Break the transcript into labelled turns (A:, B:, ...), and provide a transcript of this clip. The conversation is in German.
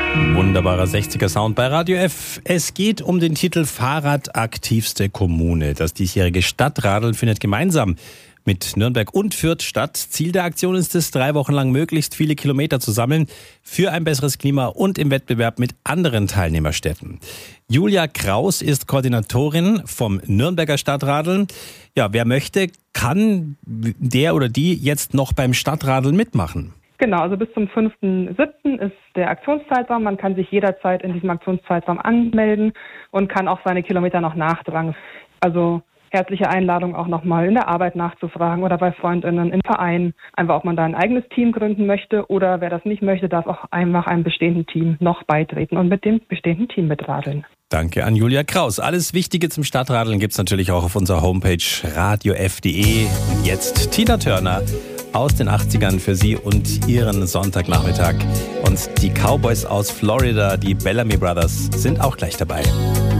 A: Wunderbarer 60er-Sound bei Radio F. Es geht um den Titel Fahrradaktivste Kommune. Das diesjährige Stadtradeln findet gemeinsam mit Nürnberg und Fürth statt. Ziel der Aktion ist es, 3 Wochen lang möglichst viele Kilometer zu sammeln für ein besseres Klima und im Wettbewerb mit anderen Teilnehmerstädten. Julia Kraus ist Koordinatorin vom Nürnberger Stadtradeln. Ja, wer möchte, kann der oder die jetzt noch beim Stadtradeln mitmachen.
B: Genau, also bis zum 5.7. ist der Aktionszeitraum. Man kann sich jederzeit in diesem Aktionszeitraum anmelden und kann auch seine Kilometer noch nachtragen. Also herzliche Einladung auch nochmal in der Arbeit nachzufragen oder bei Freundinnen im Verein. Einfach, ob man da ein eigenes Team gründen möchte oder wer das nicht möchte, darf auch einfach einem bestehenden Team noch beitreten und mit dem bestehenden Team mitradeln.
A: Danke an Julia Kraus. Alles Wichtige zum Stadtradeln gibt's natürlich auch auf unserer Homepage radiof.de. Und jetzt Tina Turner aus den 80ern für Sie und Ihren Sonntagnachmittag. Und die Cowboys aus Florida, die Bellamy Brothers, sind auch gleich dabei.